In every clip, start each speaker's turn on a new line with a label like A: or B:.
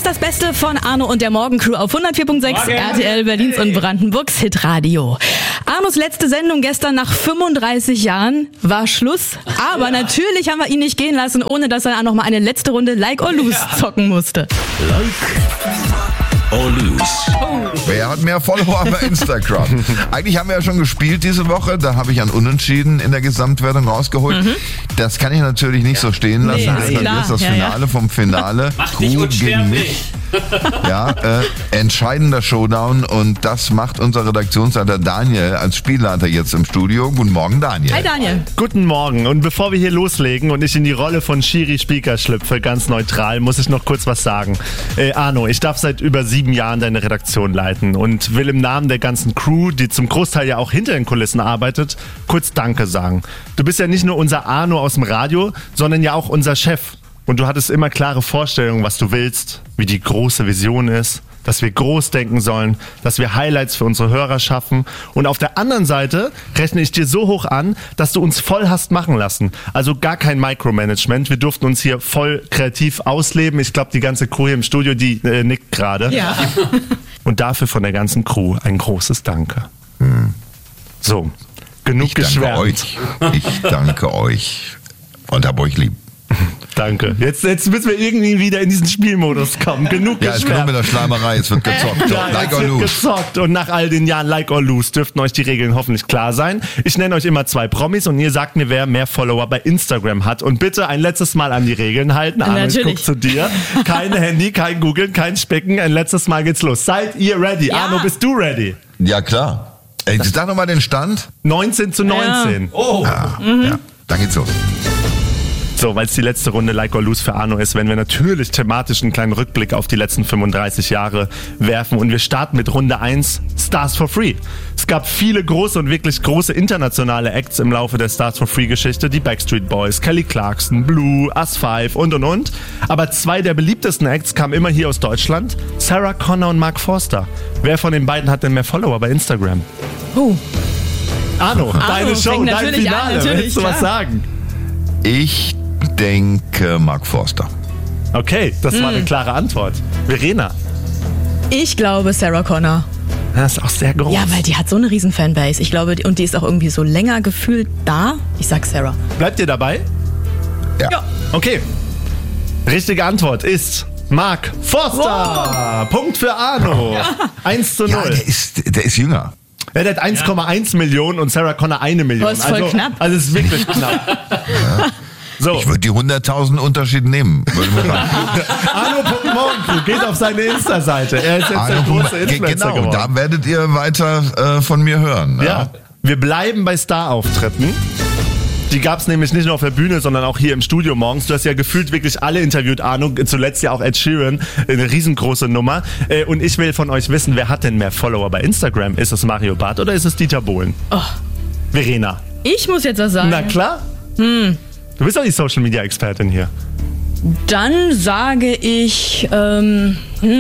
A: das Beste von Arno und der Morgencrew auf 104.6 RTL Berlins und Brandenburgs Hitradio. Arnos letzte Sendung gestern nach 35 Jahren war Schluss. Aber natürlich haben wir ihn nicht gehen lassen, ohne dass er noch mal eine letzte Runde Like or Lose zocken musste.
B: Like or Lose.
C: Wer hat mehr Follower bei Instagram? Eigentlich haben wir ja schon gespielt diese Woche. Da habe ich ein Unentschieden in der Gesamtwertung rausgeholt. Das kann ich natürlich nicht so stehen lassen.
A: Nee,
C: Das ist das Finale vom Finale.
B: Mach dich unsterblich.
C: Ja, entscheidender Showdown und das macht unser Redaktionsleiter Daniel als Spielleiter jetzt im Studio. Guten Morgen, Daniel.
A: Hi Daniel.
D: Guten Morgen. Und bevor wir hier loslegen und ich in die Rolle von Schiri-Speaker schlüpfe, ganz neutral, muss ich noch kurz was sagen. Arno, ich darf seit über 7 Jahren deine Redaktion leiten und will im Namen der ganzen Crew, die zum Großteil ja auch hinter den Kulissen arbeitet, kurz Danke sagen. Du bist ja nicht nur unser Arno aus dem Radio, sondern ja auch unser Chef. Und du hattest immer klare Vorstellungen, was du willst, wie die große Vision ist, dass wir groß denken sollen, dass wir Highlights für unsere Hörer schaffen. Und auf der anderen Seite rechne ich dir so hoch an, dass du uns voll hast machen lassen. Also gar kein Micromanagement. Wir durften uns hier voll kreativ ausleben. Ich glaube, die ganze Crew hier im Studio, die nickt gerade.
A: Ja.
D: Und dafür von der ganzen Crew ein großes Danke. So, genug
C: Ich danke
D: geschwärmt.
C: euch. Ich danke euch und hab euch lieb.
D: Danke. Jetzt müssen wir irgendwie wieder in diesen Spielmodus kommen. Genug
C: Ja, es kommt mit der Schleimerei, es wird gezockt. So,
D: Ja,
C: like
D: es
C: or
D: wird
C: lose.
D: gezockt und nach all den Jahren Like or Lose dürften euch die Regeln hoffentlich klar sein. Ich nenne euch immer 2 Promis und ihr sagt mir, wer mehr Follower bei Instagram hat. Und bitte ein letztes Mal an die Regeln halten. Arno, ich
A: Natürlich.
D: guck zu dir. Kein Handy, kein Googeln, kein Specken. Ein letztes Mal geht's los. Seid ihr ready?
A: Ja.
D: Arno, bist du ready?
C: Ja, klar. Sag nochmal den Stand.
D: 19:19.
B: Oh,
C: Ja, dann geht's los.
D: So, weil es die letzte Runde Like or Lose für Arno ist, werden wir natürlich thematisch einen kleinen Rückblick auf die letzten 35 Jahre werfen. Und wir starten mit Runde 1, Stars for Free. Es gab viele große und wirklich große internationale Acts im Laufe der Stars for Free-Geschichte. Die Backstreet Boys, Kelly Clarkson, Blue, Us5 und. Aber 2 der beliebtesten Acts kamen immer hier aus Deutschland. Sarah Connor und Mark Forster. Wer von den beiden hat denn mehr Follower bei Instagram? Arno, deine Show,
A: fängt
D: dein
A: natürlich an,
D: Finale.
A: natürlich,
D: Willst du was
A: klar.
D: sagen?
C: Ich denke Mark Forster.
D: Okay, das war eine klare Antwort. Verena.
A: Ich glaube Sarah Connor.
D: Das ist auch sehr groß.
A: Ja, weil die hat so eine riesen Fanbase. Ich glaube, und die ist auch irgendwie so länger gefühlt da. Ich sag Sarah.
D: Bleibt ihr dabei?
C: Ja.
D: Okay. Richtige Antwort ist Mark Forster. Punkt für Arno. 1:0.
C: Ja, der ist jünger.
D: Ja, der hat 1,1 Millionen und Sarah Connor 1 Million.
A: Oh, ist voll knapp.
D: Also es ist wirklich knapp. So,
C: Ich würde die 100.000 Unterschied nehmen. Würde mir sagen.
D: Arno.morgencrew geht auf seine Insta-Seite. Er ist jetzt der große Influencer
C: Genau,
D: geworden.
C: da werdet ihr weiter von mir hören.
D: Ja. Wir bleiben bei Star-Auftritten. Die gab es nämlich nicht nur auf der Bühne, sondern auch hier im Studio morgens. Du hast ja gefühlt wirklich alle interviewt, Arno. Zuletzt ja auch Ed Sheeran. Eine riesengroße Nummer. Und ich will von euch wissen, wer hat denn mehr Follower bei Instagram? Ist es Mario Barth oder ist es Dieter Bohlen?
A: Oh.
D: Verena.
A: Ich muss jetzt was sagen.
D: Na klar. Du bist doch die Social-Media-Expertin hier.
A: Dann sage ich, würde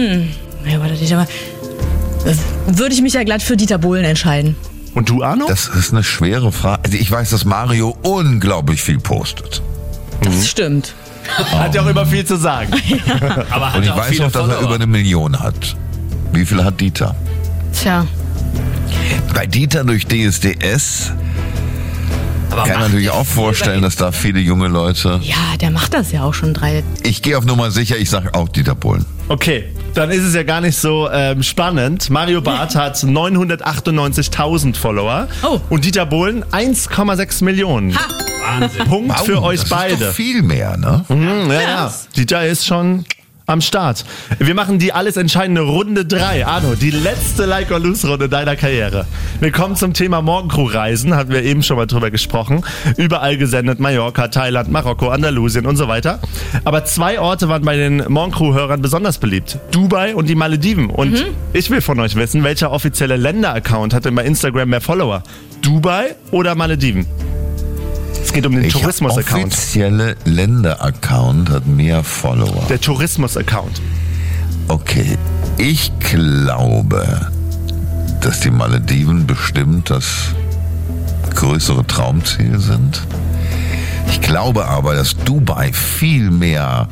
A: ich mich ja glatt für Dieter Bohlen entscheiden.
D: Und du, Arno?
C: Das ist eine schwere Frage. Also ich weiß, dass Mario unglaublich viel postet.
A: Das stimmt.
D: Hat ja auch immer viel zu sagen.
B: aber hat
C: Und ich
B: er auch
C: weiß
B: viele
C: auch, dass er
B: Follower.
C: über 1 Million hat. Wie viel hat Dieter?
A: Tja.
C: Bei Dieter durch DSDS
B: Aber
C: kann ich mir
B: macht
C: natürlich
B: der
C: auch
B: viel
C: vorstellen,
B: bei-
C: dass da viele junge Leute...
A: Ja, der macht das ja auch schon 3.
C: Ich gehe auf Nummer sicher, ich sage auch Dieter Bohlen.
D: Okay, dann ist es ja gar nicht so spannend. Mario Barth hat 998.000 Follower.
A: Oh.
D: Und Dieter Bohlen 1,6 Millionen.
B: Wahnsinn.
D: Punkt für
C: Wow,
D: euch
C: das
D: beide.
C: ist doch viel mehr, ne?
D: Ja. Dieter ist schon am Start. Wir machen die alles entscheidende Runde 3. Arno, die letzte Like or Lose Runde deiner Karriere. Wir kommen zum Thema Morgencrew-Reisen, hatten wir eben schon mal drüber gesprochen. Überall gesendet, Mallorca, Thailand, Marokko, Andalusien und so weiter. Aber 2 Orte waren bei den Morgencrew-Hörern besonders beliebt. Dubai und die Malediven. Und ich will von euch wissen, welcher offizielle Länder-Account hat denn bei Instagram mehr Follower? Dubai oder Malediven? Es geht um den
C: Welcher
D: Tourismus-Account.
C: offizielle Länder-Account hat mehr Follower?
D: Der Tourismus-Account.
C: Okay, ich glaube, dass die Malediven bestimmt das größere Traumziel sind. Ich glaube aber, dass Dubai viel mehr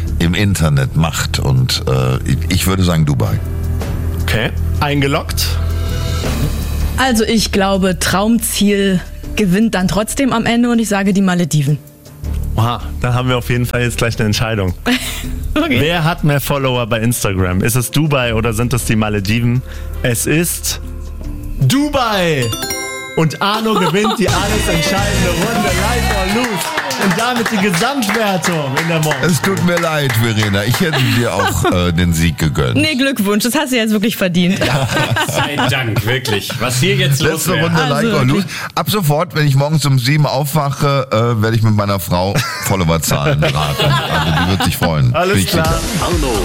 C: im Internet macht. Und ich würde sagen Dubai.
D: Okay, eingeloggt.
A: Also ich glaube, Traumziel gewinnt dann trotzdem am Ende und ich sage die Malediven.
D: Oha, da haben wir auf jeden Fall jetzt gleich eine Entscheidung.
A: Okay.
D: Wer hat mehr Follower bei Instagram? Ist es Dubai oder sind es die Malediven? Es ist Dubai! Und Arno gewinnt die alles entscheidende Runde, live or lose. Und damit die Gesamtwertung in der Morgen.
C: Es tut mir leid, Verena. Ich hätte dir auch den Sieg gegönnt.
A: Nee, Glückwunsch, das hast du jetzt wirklich verdient.
B: Sei Dank, wirklich. Was hier jetzt los
C: Letzte
B: wäre.
C: Runde
A: Also
C: Like or Lose. Ab sofort, wenn ich morgens um 7 aufwache, werde ich mit meiner Frau Followerzahlen raten. Also die wird sich freuen.
D: Alles
C: Bin ich sicher.
D: klar.
E: Arno